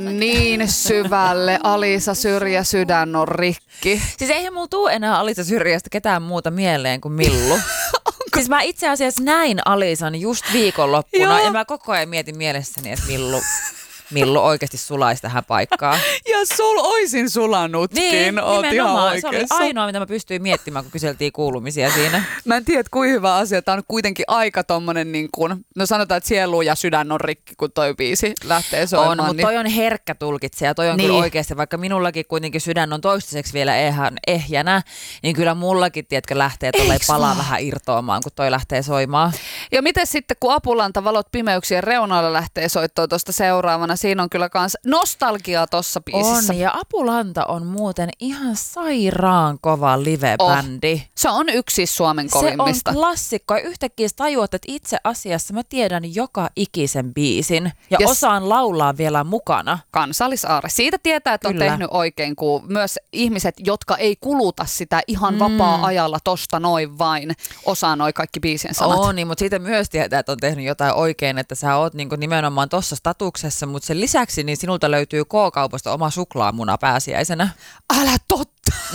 Niin syvälle. Alisa Syrjä sydän on rikki. Siis eihän mulla tuu enää Alisa Syrjästä ketään muuta mieleen kuin Millu. Siis mä itse asiassa näin Alisan just viikonloppuna ja mä koko ajan mietin mielessäni, että Millu oikeasti sulaisi tähän paikkaan. Ja oisin sulanutkin, niin, oot ihan oikeassa. Se oli ainoa, mitä mä pystyin miettimään, kun kyseltiin kuulumisia siinä. Mä en tiedä, kuinka hyvä asia. Tää on kuitenkin aika tommonen niin kuin, no sanotaan, että sielu ja sydän on rikki, kun toi biisi lähtee soimaan. On, mutta toi on herkkä tulkitsija. Toi on kyllä oikeasti, vaikka minullakin kuitenkin sydän on toistaiseksi vielä ehjänä, niin kyllä mullakin, tiedätkö, lähtee tolleen palaa vähän irtoamaan, kun toi lähtee soimaan. Ja miten sitten, kun Apulanta valot pimeyksien reunalla lähtee soittoon tuosta seuraavana, siinä on kyllä kans nostalgiaa tossa biisissä. On, ja Apulanta on muuten ihan sairaan kova live-bändi. Se on yksi Suomen kovimmista. Se on klassikko. Ja yhtäkkiä tajuat, että itse asiassa mä tiedän joka ikisen biisin. Ja osaan laulaa vielä mukana. Kansallisaarre. Siitä tietää, että on tehnyt oikein, kun myös ihmiset, jotka ei kuluta sitä ihan vapaa-ajalla tosta noin vain, osaa noi kaikki biisien sanat. On, niin, mutta siitä myös tietää, että on tehnyt jotain oikein, että sä oot niin nimenomaan tossa statuksessa, mutta sen lisäksi niin sinulta löytyy K-kaupasta oma suklaamuna pääsiäisenä. Älä totta!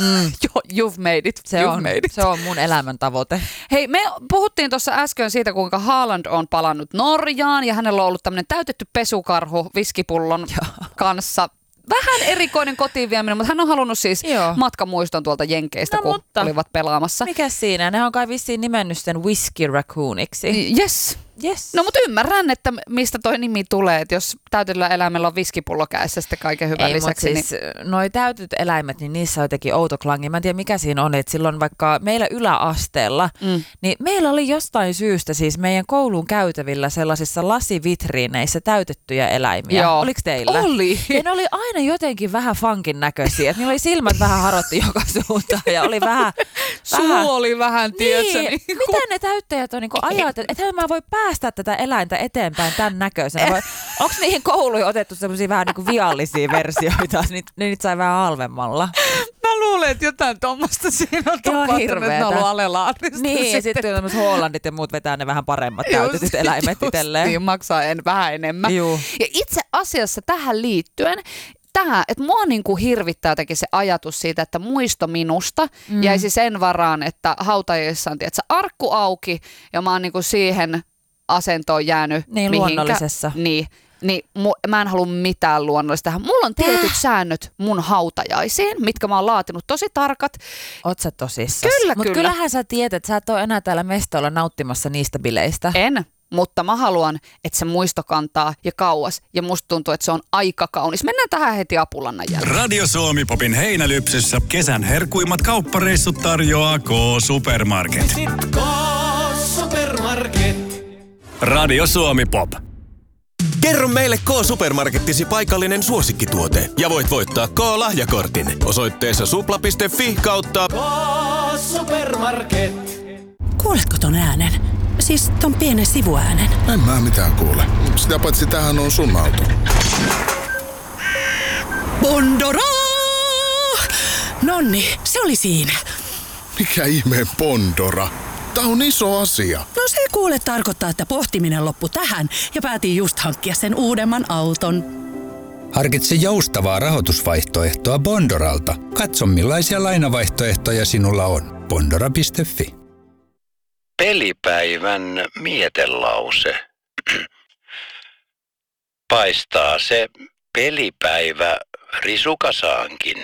You've made it. Se on mun elämän tavoite. Hei, me puhuttiin tuossa äsken siitä, kuinka Haaland on palannut Norjaan ja hänellä on ollut tämmöinen täytetty pesukarhu viskipullon kanssa. Vähän erikoinen kotiin vieminen, mutta hän on halunnut siis matkamuiston tuolta Jenkeistä, kun olivat pelaamassa. Mikäs siinä? Ne on kai vissiin nimennyt sen Whiskey Raccooniksi. Yes. No mutta ymmärrän, että mistä toi nimi tulee, että jos täytetyllä eläimellä on viskipullo kädessä sitten kaiken hyvän lisäksi. Siis noi täytetyt eläimet, niin niissä on jotenkin outo klangi. Mä en tiedä mikä siinä on, että silloin vaikka meillä yläasteella, niin meillä oli jostain syystä siis meidän koulun käytävillä sellaisissa lasivitriineissä täytettyjä eläimiä. Joo. Oliko teillä? Oli. Ja ne oli aina jotenkin vähän funkin näköisiä. Että niillä oli silmät vähän harotti joka suuntaan ja oli vähän... Suu oli vähän, tiedätkö? Niin. Mitä ne täyttäjät on niinku ajatellut, että mä voi päästä tätä eläintä eteenpäin tämän näköisenä. Onko niihin kouluihin otettu semmoisia vähän niinku viallisia versioita, niin niitä sai vähän halvemmalla? Mä luulen, että jotain tuommoista siinä on tapahtunut, että ne on ollut alelaatista. Niin, ja sitten tämmöiset Hollandit ja muut vetää ne vähän paremmat täytetyt eläimet itselleen. Niin, maksaa vähän enemmän. Juu. Ja itse asiassa tähän liittyen, että mua niinku hirvittää jotenkin se ajatus siitä, että muisto minusta jäisi sen varaan, että hautajissa on arkku auki ja mä oon niinku siihen asentoon jäänyt niin, luonnollisessa. Niin mä en halua mitään luonnollista. Mulla on tietyt säännöt mun hautajaisiin, mitkä mä oon laatinut tosi tarkat. Oot sä tosissas? Kyllä. Mutta kyllähän sä tiedät, että sä et ole enää täällä mestolla nauttimassa niistä bileistä. En. Mutta mä haluan, että se muisto kantaa ja kauas. Ja musta tuntuu, että se on aika kaunis. Mennään tähän heti Apulannan jälkeen. Radio Suomi Popin heinälypsyssä kesän herkuimmat kauppareissut tarjoaa K-Supermarket. K-Supermarket. Radio Suomi Pop. Kerro meille K-Supermarkettisi paikallinen suosikkituote ja voit voittaa K-lahjakortin osoitteessa supla.fi/. K-Supermarket. Kuuletko ton äänen? Siis ton pienen sivuäänen. En mä mitään kuule. Sitä paitsi tämähän on sun auto. Bondora! Nonni, se oli siinä. Mikä ihmeen Bondora? Tää on iso asia. No se kuule tarkoittaa, että pohtiminen loppui tähän ja päätin just hankkia sen uudemman auton. Harkitse joustavaa rahoitusvaihtoehtoa Bondoralta. Katso millaisia lainavaihtoehtoja sinulla on. Bondora.fi. Pelipäivän mietelause. Paistaa se pelipäivä risukasaankin.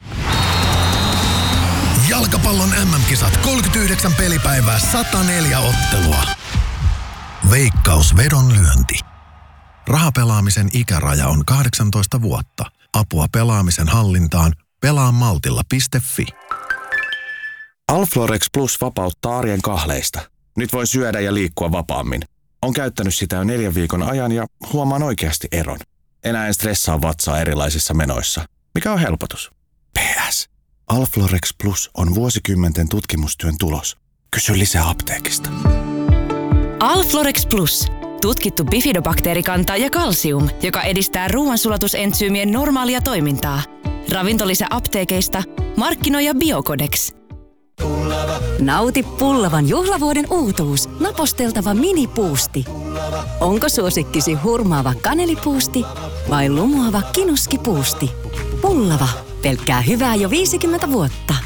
Jalkapallon MM-kisat 39 pelipäivää 104 ottelua. Veikkaus vedonlyönti. Rahapelaamisen ikäraja on 18 vuotta. Apua pelaamisen hallintaan. Pelaamaltilla.fi. Alflorex Plus vapauttaa arjen kahleista. Nyt voin syödä ja liikkua vapaammin. Olen käyttänyt sitä jo 4 viikon ajan ja huomaan oikeasti eron. Enää en stressaa vatsaa erilaisissa menoissa. Mikä on helpotus? PS. Alflorex Plus on vuosikymmenten tutkimustyön tulos. Kysy lisää apteekista. Alflorex Plus. Tutkittu bifidobakteerikanta ja kalsium, joka edistää ruoansulatusentsyymien normaalia toimintaa. Ravintolisä apteekeista. Markkinoija Biocodex. Nauti Pullavan juhlavuoden uutuus. Naposteltava minipuusti. Onko suosikkisi hurmaava kanelipuusti vai lumoava kinuskipuusti? Pullava. Pelkkää hyvää jo 50 vuotta.